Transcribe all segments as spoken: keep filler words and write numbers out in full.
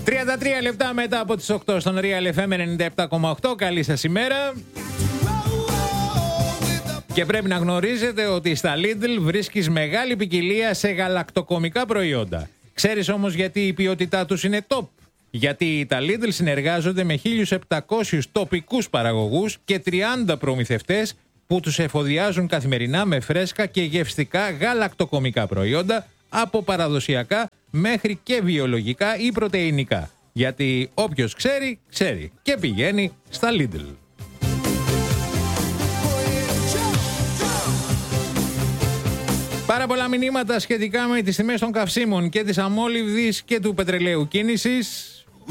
τριάντα τρία λεπτά μετά από τις οκτώ στον Real εφ εμ ενενήντα επτά κόμμα οκτώ. Καλή σας ημέρα. Και πρέπει να γνωρίζετε ότι στα Lidl βρίσκεις μεγάλη ποικιλία σε γαλακτοκομικά προϊόντα. Ξέρεις όμως γιατί η ποιότητά τους είναι top? Γιατί τα Lidl συνεργάζονται με χίλιους επτακόσιους τοπικούς παραγωγούς και τριάντα προμηθευτές που τους εφοδιάζουν καθημερινά με φρέσκα και γευστικά γαλακτοκομικά προϊόντα από παραδοσιακά μέχρι και βιολογικά ή πρωτεϊνικά. Γιατί όποιος ξέρει, ξέρει και πηγαίνει στα Lidl. Πάρα πολλά μηνύματα σχετικά με τις τιμές των καυσίμων και της αμόλυβδης και του πετρελαίου κίνησης.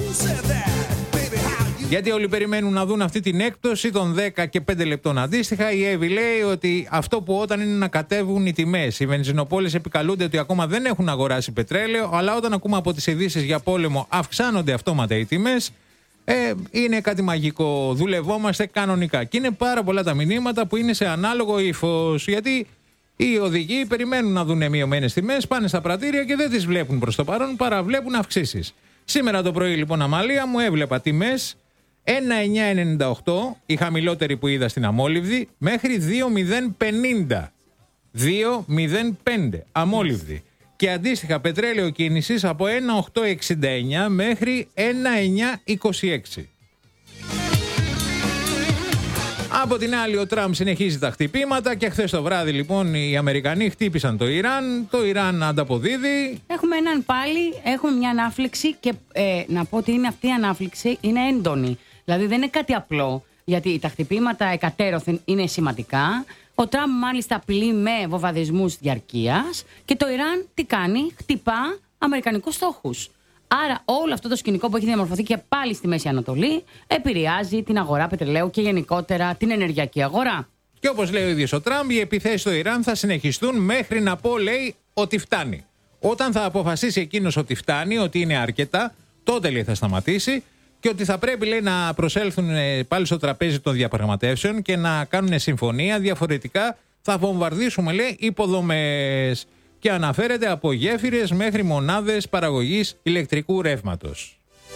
Γιατί όλοι περιμένουν να δουν αυτή την έκπτωση των δέκα και πέντε λεπτών αντίστοιχα. Η Εύη λέει ότι αυτό που όταν είναι να κατέβουν οι τιμές. Οι βενζινοπόλες επικαλούνται ότι ακόμα δεν έχουν αγοράσει πετρέλαιο, αλλά όταν ακούμε από τις ειδήσεις για πόλεμο αυξάνονται αυτόματα οι τιμές. Ε, είναι κάτι μαγικό. Δουλευόμαστε κανονικά. Και είναι πάρα πολλά τα μηνύματα που είναι σε ανάλογο ύφος. Γιατί οι οδηγοί περιμένουν να δουν μειωμένες τιμές, πάνε στα πρατήρια και δεν τις βλέπουν προς το παρόν, παρά βλέπουν αυξήσεις. Σήμερα το πρωί, λοιπόν, Αμαλία μου, έβλεπα τιμές ένα χιλιάδες εννιακόσια ενενήντα οκτώ, η χαμηλότερη που είδα στην αμόλυβδη, μέχρι δύο χιλιάδες πενήντα. δύο χιλιάδες πέντε αμόλυβδη. Και αντίστοιχα πετρέλαιο κίνησης από ένα χιλιάδες οκτακόσια εξήντα εννιά μέχρι ένα χιλιάδες εννιακόσια είκοσι έξι. Από την άλλη, ο Τραμπ συνεχίζει τα χτυπήματα και χθες το βράδυ, λοιπόν, οι Αμερικανοί χτύπησαν το Ιράν. Το Ιράν ανταποδίδει. Έχουμε έναν πάλι, έχουμε μια ανάφλεξη και ε, να πω ότι είναι αυτή η ανάφλεξη είναι έντονη. Δηλαδή δεν είναι κάτι απλό, γιατί τα χτυπήματα εκατέρωθεν είναι σημαντικά. Ο Τραμπ μάλιστα απειλεί με βομβαρδισμούς διαρκείας και το Ιράν τι κάνει? Χτυπά αμερικανικούς στόχους. Άρα όλο αυτό το σκηνικό που έχει διαμορφωθεί και πάλι στη Μέση Ανατολή επηρεάζει την αγορά πετρελαίου και γενικότερα την ενεργειακή αγορά. Και όπως λέει ο ίδιος ο Τραμπ, οι επιθέσεις στο Ιράν θα συνεχιστούν μέχρι να πω, λέει, ότι φτάνει. Όταν θα αποφασίσει εκείνος ότι φτάνει, ότι είναι αρκετά, τότε, λέει, θα σταματήσει και ότι θα πρέπει, λέει, να προσέλθουν πάλι στο τραπέζι των διαπραγματεύσεων και να κάνουν συμφωνία. Διαφορετικά θα βομβαρδίσουμε, λέει, υποδομές. Και αναφέρεται από γέφυρες μέχρι μονάδες παραγωγής ηλεκτρικού ρεύματος.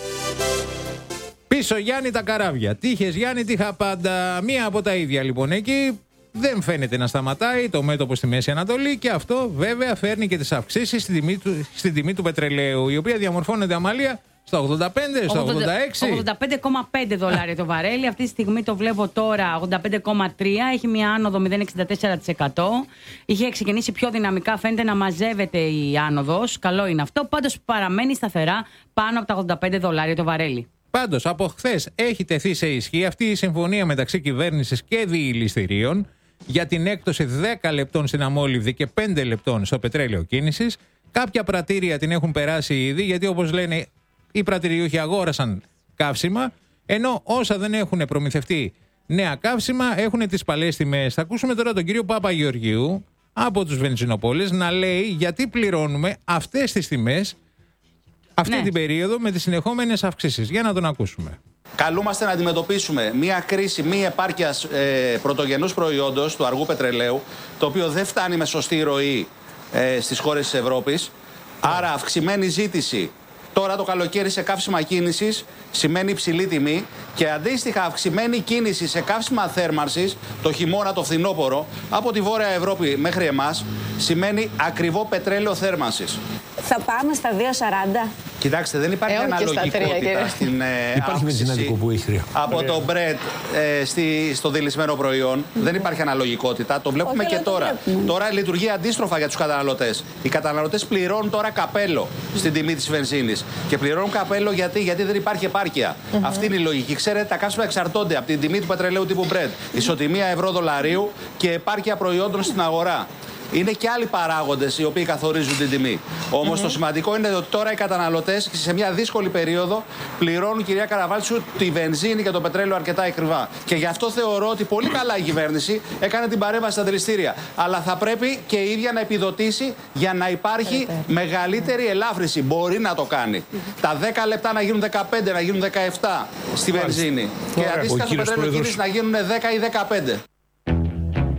Πίσω Γιάννη τα καράβια. Τύχες Γιάννη, τύχα πάντα. Μία από τα ίδια, λοιπόν, εκεί. Δεν φαίνεται να σταματάει το μέτωπο στη Μέση Ανατολή και αυτό βέβαια φέρνει και τις αυξήσεις στην τιμή του, στην τιμή του πετρελαίου, η οποία διαμορφώνεται, Αμαλία, στα ογδόντα πέντε, στα ογδόντα έξι. ογδόντα πέντε κόμμα πέντε δολάρια το βαρέλι. Αυτή τη στιγμή το βλέπω τώρα ογδόντα πέντε κόμμα τρία. Έχει μια άνοδο μηδέν κόμμα εξήντα τέσσερα τοις εκατό. Είχε ξεκινήσει πιο δυναμικά. Φαίνεται να μαζεύεται η άνοδος. Καλό είναι αυτό. Πάντως παραμένει σταθερά πάνω από τα ογδόντα πέντε δολάρια το βαρέλι. Πάντως από χθες έχει τεθεί σε ισχύ αυτή η συμφωνία μεταξύ κυβέρνησης και διηληστηρίων για την έκπτωση δέκα λεπτών στην αμόλυβδη και πέντε λεπτών στο πετρέλαιο κίνησης. Κάποια πρατήρια την έχουν περάσει ήδη, γιατί όπως λένε, οι πρατηριούχοι αγόρασαν καύσιμα, ενώ όσα δεν έχουν προμηθευτεί νέα καύσιμα έχουν τις παλαιές τιμές. Θα ακούσουμε τώρα τον κύριο Παπαγεωργίου από τους βενζινοπόλες να λέει γιατί πληρώνουμε αυτές τις τιμές αυτή ναι. την περίοδο με τις συνεχόμενες αυξήσεις. Για να τον ακούσουμε. Καλούμαστε να αντιμετωπίσουμε μια κρίση μη επάρκειας ε, πρωτογενούς προϊόντος του αργού πετρελαίου, το οποίο δεν φτάνει με σωστή ροή ε, στις χώρες της Ευρώπης. Άρα αυξημένη ζήτηση τώρα το καλοκαίρι σε καύσιμα κίνησης σημαίνει υψηλή τιμή και αντίστοιχα αυξημένη κίνηση σε καύσιμα θέρμανσης το χειμώνα, το φθινόπωρο, από τη Βόρεια Ευρώπη μέχρι εμάς, σημαίνει ακριβό πετρέλαιο θέρμανσης. Θα πάμε στα δύο σαράντα. Κοιτάξτε, δεν υπάρχει ε, αναλογικότητα στην ε, υπάρχει βενζινάδικο που έχει χρειά. Από το Brent ε, στη, στο δηλισμένο προϊόν. Mm-hmm. Δεν υπάρχει αναλογικότητα. Το βλέπουμε Όχι, και τώρα. Τώρα λειτουργεί αντίστροφα για τους καταναλωτές. Οι καταναλωτές πληρώνουν τώρα καπέλο στην τιμή της βενζίνης. Και πληρώνουν καπέλο γιατί, γιατί δεν υπάρχει επάρκεια. Mm-hmm. Αυτή είναι η λογική. Ξέρετε, τα καύσιμα εξαρτώνται από την τιμή του πετρελαίου τύπου Brent. Ισοτιμία ευρώ-δολαρίου και επάρκεια προϊόντων στην αγορά. Είναι και άλλοι παράγοντες οι οποίοι καθορίζουν την τιμή. Όμως mm-hmm. το σημαντικό είναι ότι τώρα οι καταναλωτές σε μια δύσκολη περίοδο πληρώνουν, κυρία Καραβάλτσου, τη βενζίνη και το πετρέλαιο αρκετά ακριβά. Και γι' αυτό θεωρώ ότι πολύ καλά η κυβέρνηση έκανε την παρέμβαση στα δηληστήρια. Αλλά θα πρέπει και η ίδια να επιδοτήσει για να υπάρχει mm-hmm. μεγαλύτερη ελάφρυνση. Μπορεί να το κάνει. Mm-hmm. Τα δέκα λεπτά να γίνουν δεκαπέντε, να γίνουν δεκαεπτά στη βενζίνη. Και αντίστοιχα στο πετρέλαιο κίνηση να γίνουν δέκα ή δεκαπέντε.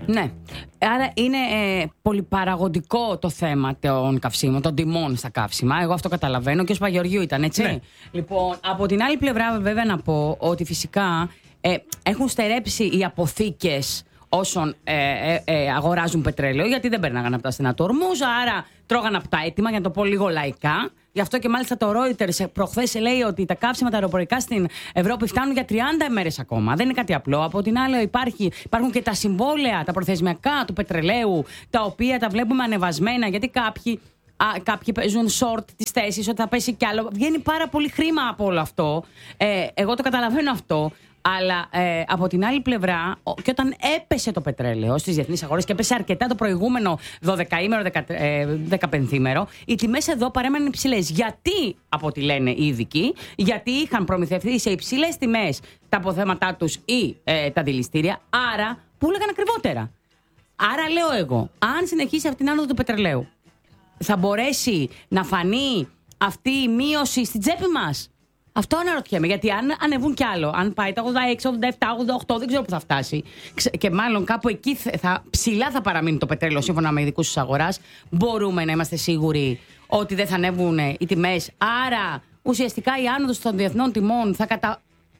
Ναι. Άρα είναι ε, πολυπαραγωγικό το θέμα των καυσίμων, των τιμών στα καύσιμα. Εγώ αυτό καταλαβαίνω και ο Παγεωργίου ήταν, έτσι. Ναι. Λοιπόν, από την άλλη πλευρά, βέβαια, να πω ότι φυσικά ε, έχουν στερέψει οι αποθήκες όσων ε, ε, ε, αγοράζουν πετρέλαιο, γιατί δεν περνάγαν από τα στενά του Ορμούζ, άρα τρώγαν από τα έτοιμα, για να το πω λίγο λαϊκά. Γι' αυτό και μάλιστα το Reuters προχθές λέει ότι τα καύσιμα τα αεροπορικά στην Ευρώπη φτάνουν για τριάντα μέρες ακόμα. Δεν είναι κάτι απλό. Από την άλλη υπάρχει, υπάρχουν και τα συμβόλαια, τα προθεσμιακά του πετρελαίου, τα οποία τα βλέπουμε ανεβασμένα, γιατί κάποιοι, α, κάποιοι παίζουν short τις θέσεις, ότι θα πέσει κι άλλο. Βγαίνει πάρα πολύ χρήμα από όλο αυτό. Ε, εγώ το καταλαβαίνω αυτό. Αλλά ε, από την άλλη πλευρά, και όταν έπεσε το πετρέλαιο στις διεθνείς αγορές και έπεσε αρκετά το προηγούμενο δωδεκαήμερο, δεκαπενθήμερο, οι τιμές εδώ παρέμεναν υψηλές. Γιατί, από ό,τι λένε οι ειδικοί, γιατί είχαν προμηθευτεί σε υψηλές τιμές τα αποθέματά τους ή ε, τα δηληστήρια, άρα πούλεγαν ακριβότερα. Άρα λέω εγώ, αν συνεχίσει αυτή την άνοδο του πετρελαίου, θα μπορέσει να φανεί αυτή η μείωση στην τσέπη μας? Αυτό αναρωτιέμαι, γιατί αν ανεβούν κι άλλο, αν πάει τα ογδόντα έξι, ογδόντα επτά, ογδόντα οκτώ, δεν ξέρω που θα φτάσει. Και μάλλον κάπου εκεί θα, ψηλά θα παραμείνει το πετρέλαιο σύμφωνα με ειδικούς της αγοράς. Μπορούμε να είμαστε σίγουροι ότι δεν θα ανέβουν οι τιμές. Άρα ουσιαστικά η άνοδος των διεθνών τιμών θα, κατα...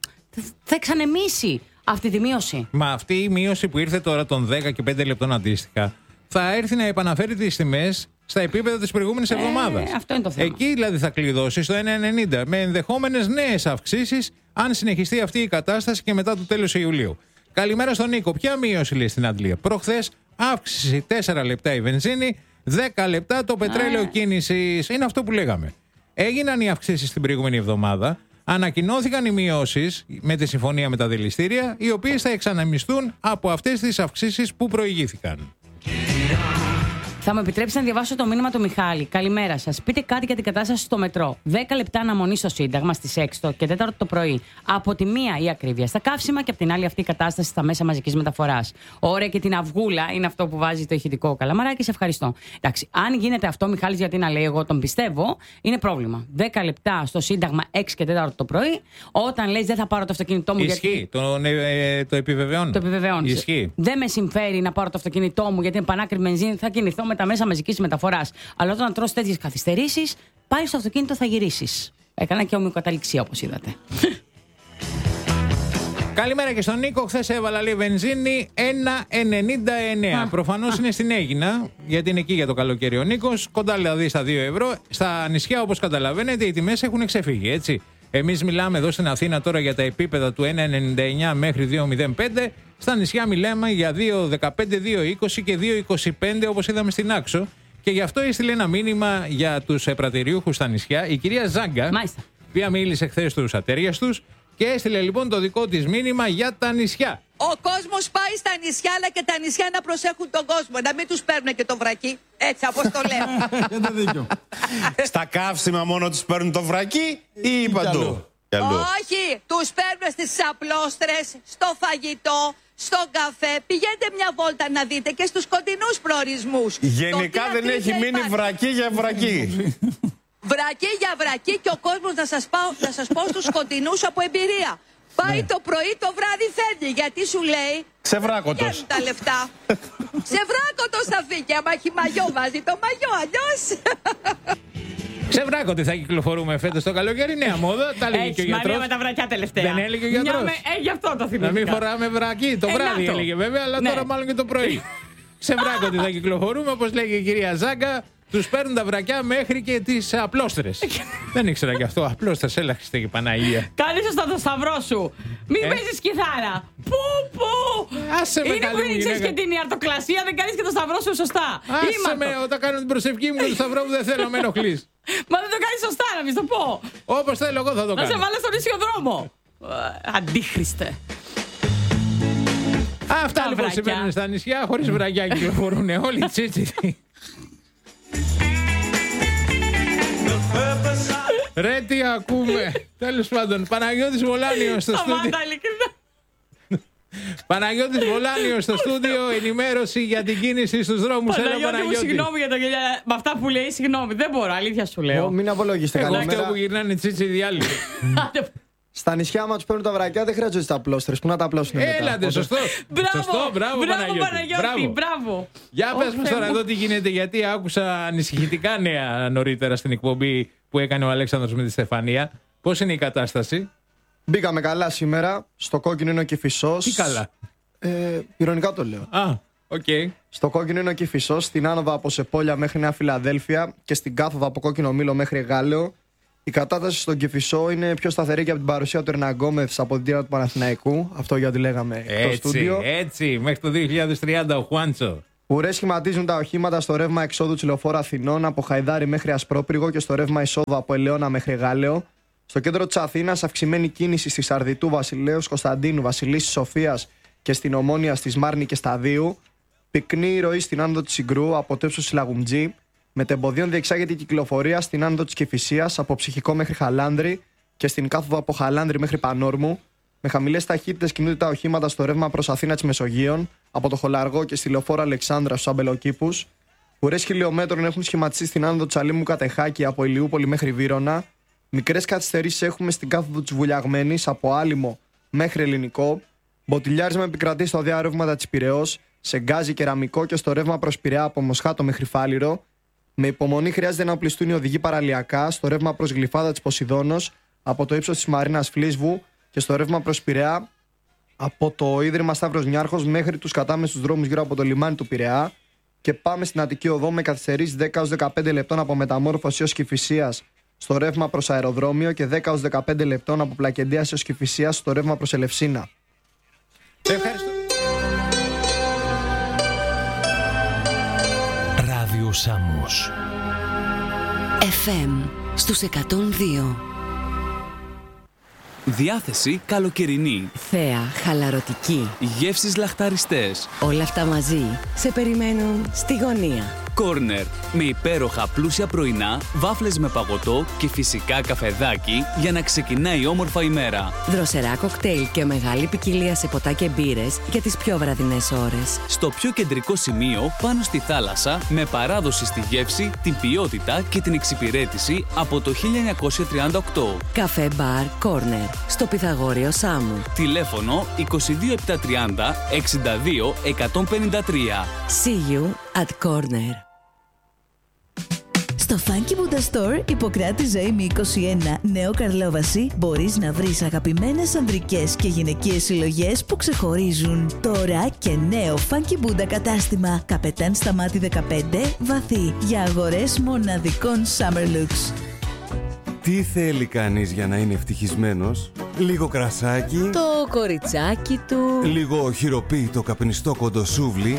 θα εξανεμίσει αυτή τη μείωση. Μα αυτή η μείωση που ήρθε τώρα των δέκα και πέντε λεπτών αντίστοιχα θα έρθει να επαναφέρει τις τιμές στα επίπεδα της προηγούμενης εβδομάδας. Ε, αυτό είναι το θέμα. Εκεί δηλαδή θα κλειδώσει στο ένα ενενήντα με ενδεχόμενες νέες αυξήσεις αν συνεχιστεί αυτή η κατάσταση και μετά το τέλος Ιουλίου. Καλημέρα στον Νίκο. Ποια μείωση λέει στην Αντλία? Προχθές αύξηση τέσσερα λεπτά η βενζίνη, δέκα λεπτά το πετρέλαιο ah. κίνησης. Είναι αυτό που λέγαμε. Έγιναν οι αυξήσεις την προηγούμενη εβδομάδα. Ανακοινώθηκαν οι μειώσεις με τη συμφωνία με τα δηληστήρια, οι οποίες θα εξαναμιστούν από αυτές τις αυξήσεις που προηγήθηκαν. Θα μου επιτρέψετε να διαβάσω το μήνυμα του Μιχάλη. Καλημέρα σας. Πείτε κάτι για την κατάσταση στο μετρό. δέκα λεπτά αναμονή στο Σύνταγμα στις έξι και τέταρτο το πρωί. Από τη μία η ακρίβεια στα καύσιμα και από την άλλη αυτή η κατάσταση στα μέσα μαζικής μεταφοράς. Ωραία, και την αυγούλα είναι αυτό που βάζει το ηχητικό Καλαμαράκι. Σε ευχαριστώ. Εντάξει, αν γίνεται αυτό, Μιχάλης, γιατί να λέει, εγώ τον πιστεύω, είναι πρόβλημα. δέκα λεπτά στο Σύνταγμα έξι και τέταρτο το πρωί, όταν λες δεν θα πάρω το αυτοκίνητό μου. Ισχύει. Γιατί... Το, ε, το επιβεβαιώνω. Το επιβεβαιώνω. Δεν με συμφέρει να πάρω το αυτοκίνητό μου γιατί είναι πανάκριβη βενζίνη, θα κινηθώ με τα μέσα μαζικής μεταφοράς. Αλλά όταν τρως τέτοιες καθυστερήσεις, πάλι στο αυτοκίνητο θα γυρίσεις. Έκανα και ομοιοκαταληξία, όπως είδατε. Καλημέρα και στον Νίκο. Χθες έβαλα λέει βενζίνη ένα ενενήντα εννέα. Προφανώς είναι στην Αίγινα, γιατί είναι εκεί για το καλοκαίρι ο Νίκος. Κοντά δηλαδή στα δύο ευρώ. Στα νησιά, όπως καταλαβαίνετε, οι τιμές έχουν ξεφύγει, έτσι. Εμείς μιλάμε εδώ στην Αθήνα τώρα για τα επίπεδα του ένα ενενήντα εννέα μέχρι δύο μηδέν πέντε. Στα νησιά μιλάμε για δύο δεκαπέντε, δύο είκοσι και δύο είκοσι πέντε, όπως είδαμε στην Άξο. Και γι' αυτό έστειλε ένα μήνυμα για τους πρατηριούχους στα νησιά η κυρία Ζάγκα, Μάλιστα. η οποία μίλησε χθες στους ατέριαστους και έστειλε λοιπόν το δικό της μήνυμα για τα νησιά. Ο κόσμος πάει στα νησιά, αλλά και τα νησιά να προσέχουν τον κόσμο. Να μην τους παίρνουν και το βρακί. Έτσι, όπως το λέω. Στα καύσιμα μόνο τους παίρνουν το βρακί ή παντού? Όχι, τους παίρνουν στις απλόστρες, στο φαγητό, στον καφέ. Πηγαίνετε μια βόλτα να δείτε και στους κοντινούς προορισμούς. Γενικά δεν έχει μείνει βρακί για βρακί. Βρακί για βρακί, και ο κόσμος, να σας, πάω, να σας πω στους κοντινούς από εμπειρία. Πάει ναι. το πρωί, το βράδυ φεύγει. Γιατί σου λέει. Ξεβράκωτος. τα λεφτά. Ξεβράκωτος θα φύγει. Άμα έχει μαγιό, βάζει το μαγιό. Αλλιώς. Ξεβράκωτε θα κυκλοφορούμε φέτος το καλοκαίρι. Νέα μόδα. Τα έλεγε και ο γιατρός. Μαρία με τα βρακιά τελευταία. Δεν έλεγε ο γιατρός. Με... Ε, γι' αυτό το θυμήθηκα. Να μην φοράμε βρακί. Το ε, βράδυ έλεγε βέβαια, αλλά ναι. τώρα μάλλον και το πρωί. Ξεβράκωτε θα κυκλοφορούμε, όπως λέγει η κυρία Ζάγκα. Τους παίρνουν τα βρακιά μέχρι και τις απλόστρες. Δεν ήξερα γι' αυτό. Απλόστρες, έλαχιστε και Παναγία. Κάνει σωστά το σταυρό σου. Μην ε? παίζεις κιθάρα. Πού, πού. Άσε με, είναι που δεν ξέρεις και την ιαρτοκλασία, δεν κάνεις και το σταυρό σου σωστά. Άσε Ήμαρτο. με, όταν κάνω την προσευχή μου και το σταυρό μου δεν θέλω, με ενοχλείς. Μα δεν το κάνεις σωστά, να μην το πω. Όπως θέλω, εγώ θα το κάνω. Να σε βάλω στον ίσιο δρόμο. Αντίχριστε. Αυτά τα λοιπόν συμβαίνουν στα νησιά, χωρίς βρακιά κυκλοφορούν όλοι οι τσίτσιδοι. Ρε τι ακούμε. Τέλος πάντων, Παναγιώτης Βολάνιος στο στούντιο. Παναγιώτης Βολάνιος στο στούντιο, ενημέρωση για την κίνηση στους δρόμους. Έλα Παναγιώτη. Συγγνώμη για το γελιά. Με αυτά που λέει, συγγνώμη. Δεν μπορώ, αλήθεια σου λέω. Μην απολογίστε Εγώ καλημέρα. αυτό που γυρνάνε τσίτσι διάλειμμα. Στα νησιά, άμα του παίρνουν τα βρακιά, δεν χρειάζονται τα πλώστρες. Πού να τα απλώσουν μετά. Έλατε, σωστό. Μπράβο, σωστό, μπράβο, μπράβο Παναγιώτη. Παναγιώτη, μπράβο. Για πες μας τώρα εδώ τι γίνεται, γιατί άκουσα ανησυχητικά νέα νωρίτερα στην εκπομπή που έκανε ο Αλέξανδρος με τη Στεφανία. Πώς είναι η κατάσταση? Μπήκαμε καλά σήμερα. Στο κόκκινο είναι ο Κηφισός. Τι καλά? Ε, ηρωνικά το λέω. Α, οκ. Okay. Στο κόκκινο είναι ο Κηφισός, στην άνοδο από Σεπόλια μέχρι Νέα Φιλαδέλφια και στην κάθοδο από Κόκκινο Μήλο μέχρι Γάλεο. Η κατάσταση στον Κηφισό είναι πιο σταθερή και από την παρουσία του Ερναγκόμεθ από την τύρα του Παναθηναϊκού. Αυτό για ό,τι λέγαμε στο στούντιο. Έτσι, μέχρι το δύο χιλιάδες τριάντα ο Χουάντσο. Ουρές σχηματίζουν τα οχήματα στο ρεύμα εξόδου της Λεωφόρου Αθηνών από Χαϊδάρι μέχρι Ασπρόπυργο και στο ρεύμα εισόδου από Ελαιώνα μέχρι Γάλεο. Στο κέντρο της Αθήνας, αυξημένη κίνηση στη Σαρδιτού, Βασιλέως, Κωνσταντίνου, Βασιλίσσης, Σοφίας και στην Ομόνια, στη Σμάρνη και Σταδίου. Πυκνή ροή στην άνοδο της Συγκρού από το ύψος της Λαγουμτζή. Μετεμποδίων διεξάγεται η κυκλοφορία στην άνοδο της Κηφισίας από Ψυχικό μέχρι Χαλάνδρη και στην κάθοδο από Χαλάνδρη μέχρι Πανόρμου. Με χαμηλές ταχύτητες κινούνται τα οχήματα στο ρεύμα προς Αθήνα της Μεσογείων, από το Χολαργό και στη Λεωφόρο Αλεξάνδρα στους Αμπελοκήπους. Ουρές χιλιόμετρων έχουν σχηματιστεί στην άνοδο της Αλήμου Κατεχάκη από Ηλιούπολη μέχρι Βύρωνα. Μικρές καθυστερήσεις έχουμε στην κάθοδο της Βουλιαγμένης από Άλυμο μέχρι Ελληνικό. Μποτιλιάρισμα επικρατεί στο διαρρεύματα της Πειραιώς, σε γκάζι κεραμικό και στο ρεύμα προς Πειραιά από Μοσχάτο μέχρι Φάληρο. Με υπομονή χρειάζεται να οπλιστούν οι οδηγοί παραλιακά στο ρεύμα προς Γλυφάδα της Ποσειδώνος από το ύψος της Μαρίνας Φλίσβου και στο ρεύμα προς Πειραιά από το Ίδρυμα Σταύρος Νιάρχος μέχρι τους κατάμεσους δρόμους γύρω από το λιμάνι του Πειραιά. Και πάμε στην Αττική Οδό με καθυστερήσεις δέκα έως δεκαπέντε λεπτών από Μεταμόρφωση έως Κηφισίας στο ρεύμα προς Αεροδρόμιο και δέκα έως δεκαπέντε λεπτών από Πλακεντίας έως Κηφισίας στο ρεύμα προς Ελευσίνα. Ευχαριστώ. Ράδιο Σάμος εφ εμ στους εκατόν δύο. Διάθεση καλοκαιρινή. Θέα χαλαρωτική. Γεύσεις λαχταριστές. Όλα αυτά μαζί σε περιμένουν στη γωνία. Κόρνερ. Με υπέροχα πλούσια πρωινά, βάφλες με παγωτό και φυσικά καφεδάκι για να ξεκινάει όμορφα η μέρα. Δροσερά κοκτέιλ και μεγάλη ποικιλία σε ποτά και μπύρες για τις πιο βραδινές ώρες. Στο πιο κεντρικό σημείο, πάνω στη θάλασσα, με παράδοση στη γεύση, την ποιότητα και την εξυπηρέτηση από το χίλια εννιακόσια τριάντα οκτώ. Καφέ Μπαρ Κόρνερ στο Πυθαγόριο Σάμου. Τηλέφωνο είκοσι δύο επτακόσια τριάντα εξήντα δύο εκατόν πενήντα τρία. See you at Corner. Στο Funky Buddha Store, Ιπποκράτη Ζωήμη είκοσι ένα, Νέο Καρλόβαση, μπορείς να βρεις αγαπημένες ανδρικές και γυναικείες συλλογές που ξεχωρίζουν. Τώρα και νέο Funky Buddha κατάστημα, Καπετάν Σταμάτη δεκαπέντε, Βαθύ, για αγορές μοναδικών summer looks. Τι θέλει κανείς για να είναι ευτυχισμένος? Λίγο κρασάκι, το κοριτσάκι του, λίγο χειροποίητο καπνιστό κοντοσούβλι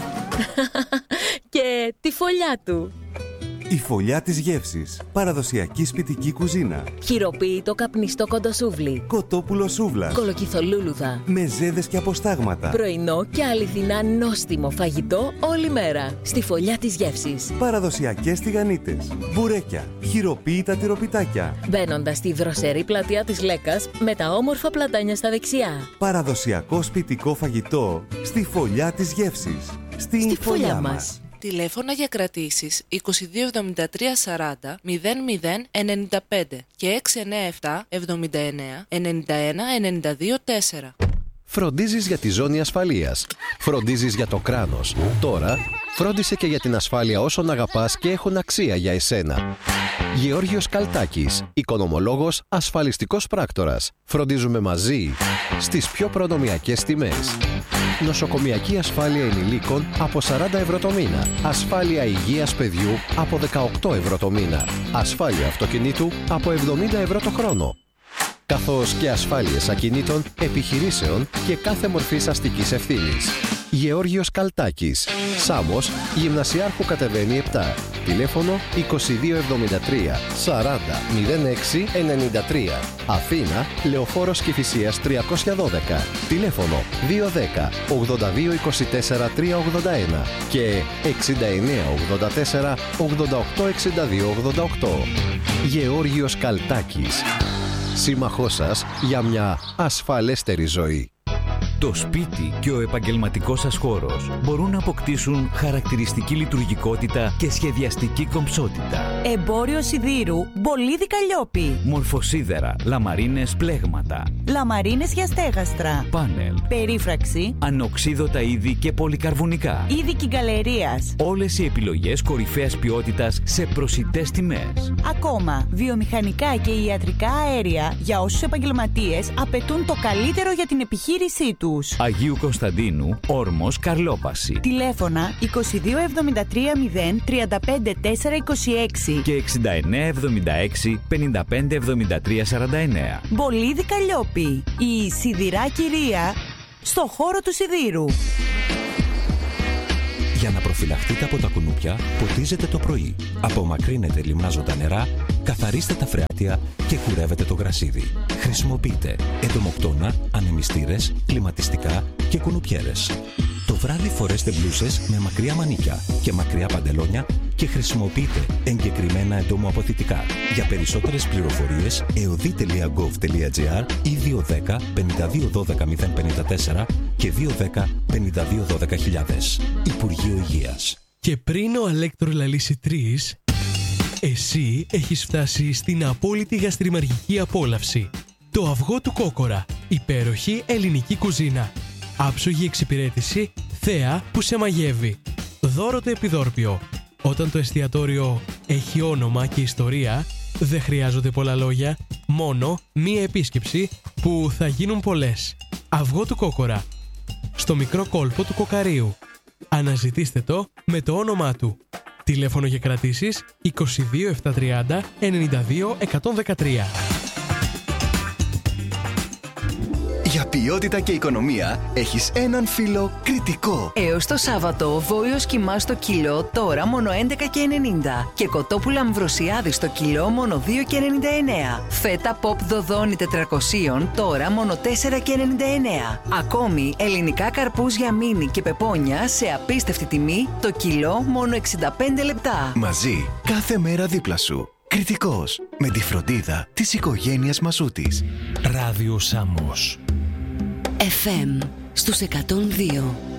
και τη φωλιά του. Η φωλιά της γεύσης. Παραδοσιακή σπιτική κουζίνα. Χειροποίητο καπνιστό κοντοσούβλι. Κοτόπουλο σούβλας. Κολοκυθολούλουδα. Μεζέδες και αποστάγματα. Πρωινό και αληθινά νόστιμο φαγητό όλη μέρα. Στη φωλιά της γεύσης. Παραδοσιακές τηγανίτες. Μπουρέκια. Χειροποίητα τυροπιτάκια. Μπαίνοντας στη δροσερή πλατεία της Λέκας με τα όμορφα πλατάνια στα δεξιά. Παραδοσιακό σπιτικό φαγητό. Στη φωλιά της γεύσης. Στην στη φωλιά, φωλιά μας. μας. Τηλέφωνα για κρατήσεις είκοσι δύο εβδομήντα τρία σαράντα μηδέν μηδέν ενενήντα πέντε και έξι εννιά επτά εβδομήντα εννιά ενενήντα ένα ενενήντα δύο τέσσερα. Φροντίζεις για τη ζώνη ασφαλείας. Φροντίζεις για το κράνος. Τώρα, φρόντισε και για την ασφάλεια όσων αγαπάς και έχουν αξία για εσένα. Γεώργιος Καλτάκης, οικονομολόγος, ασφαλιστικός πράκτορας. Φροντίζουμε μαζί στις πιο προνομιακές τιμές. Νοσοκομιακή ασφάλεια ενηλίκων από σαράντα ευρώ το μήνα. Ασφάλεια υγείας παιδιού από δεκαοκτώ ευρώ το μήνα. Ασφάλεια αυτοκινήτου από εβδομήντα ευρώ το χρόνο. Καθώς και ασφάλειες ακινήτων, επιχειρήσεων και κάθε μορφής αστικής ευθύνης. Γεώργιος Καλτάκης. Σάμος, Γυμνασιάρχου κατεβαίνει επτά. Τηλέφωνο είκοσι δύο εβδομήντα τρία σαράντα μηδέν έξι ενενήντα τρία. Αθήνα, Λεωφόρος Κηφισίας τριακόσια δώδεκα. Τηλέφωνο δύο ένα μηδέν ογδόντα δύο είκοσι τέσσερα τριακόσια ογδόντα ένα και εξήντα εννιά ογδόντα τέσσερα ογδόντα οκτώ εξήντα δύο ογδόντα οκτώ. Γεώργιος Καλτάκης. Σύμμαχός σας για μια ασφαλέστερη ζωή. Το σπίτι και ο επαγγελματικός σας χώρος μπορούν να αποκτήσουν χαρακτηριστική λειτουργικότητα και σχεδιαστική κομψότητα. Εμπόριο σιδήρου Μπολίδι Καλλιόπη. Μορφοσίδερα, λαμαρίνες πλέγματα. Λαμαρίνες για στέγαστρα. Πάνελ. Περίφραξη. Ανοξίδωτα είδη και πολυκαρβουνικά. Είδη κυγκαλερίας. Όλες οι επιλογές κορυφαίας ποιότητας σε προσιτές τιμές. Ακόμα, βιομηχανικά και ιατρικά αέρια για όσους επαγγελματίες απαιτούν το καλύτερο για την επιχείρησή τους. Αγίου Κωνσταντίνου, Όρμος, Καρλόπαση. Τηλέφωνα είκοσι δύο εβδομήντα τρία μηδέν τριάντα πέντε τέσσερα είκοσι έξι και εξήντα εννέα εβδομήντα έξι πενήντα πέντε εβδομήντα τρία σαράντα εννέα. Μπολίδι Καλλιόπη. Η σιδηρά κυρία στο χώρο του σιδήρου. Για να προφυλαχτείτε από τα κουνούπια, ποτίζετε το πρωί. Απομακρύνετε λιμνάζοντα νερά, καθαρίστε τα φρεάτια και κουρεύετε το γρασίδι. Χρησιμοποιείτε εντομοκτώνα, ανεμιστήρες, κλιματιστικά και κουνουπιέρες. Το βράδυ φορέστε μπλούσες με μακριά μανίκια και μακριά παντελόνια και χρησιμοποιείτε εγκεκριμένα εντομοαποθητικά. Για περισσότερες πληροφορίες εωδή τελεία γκοβ τελεία τζι άρ ή δύο ένα μηδέν πέντε δύο ένα δύο μηδέν πέντε τέσσερα και δύο ένα μηδέν πέντε δύο ένα δύο χιλιάδες. Υπουργείο Υγείας. Και πριν ο Αλέκτρο λαλήσει τρεις, εσύ έχεις φτάσει στην απόλυτη γαστριμαργική απόλαυση. Το αυγό του κόκορα. Υπέροχη ελληνική κουζίνα. Άψογη εξυπηρέτηση, θέα που σε μαγεύει. Δώρο το επιδόρπιο. Όταν το εστιατόριο έχει όνομα και ιστορία, δεν χρειάζονται πολλά λόγια, μόνο μία επίσκεψη που θα γίνουν πολλές. Αυγό του κόκορα. Στο μικρό κόλπο του Κοκαρίου. Αναζητήστε το με το όνομά του. Τηλέφωνο για κρατήσεις είκοσι δύο επτακόσια τριάντα ενενήντα δύο εκατόν δεκατρία. Για ποιότητα και οικονομία έχεις έναν φίλο Κρητικό. Έως το Σάββατο, βόλιος κιμά στο κιλό τώρα μόνο έντεκα και ενενήντα και κοτόπουλα αμβροσιάδη στο κιλό μόνο δύο και ενενήντα εννέα. Φέτα pop δοδόνι τετρακόσια τώρα μόνο τέσσερα και ενενήντα εννέα. Ακόμη ελληνικά καρπούζια μίνι και πεπόνια σε απίστευτη τιμή το κιλό μόνο εξήντα πέντε λεπτά. Μαζί κάθε μέρα δίπλα σου. Κρητικός, με τη φροντίδα της οικογένειας Μασούτης. Ράδιο Σάμος. εφ εμ στους εκατόν δύο.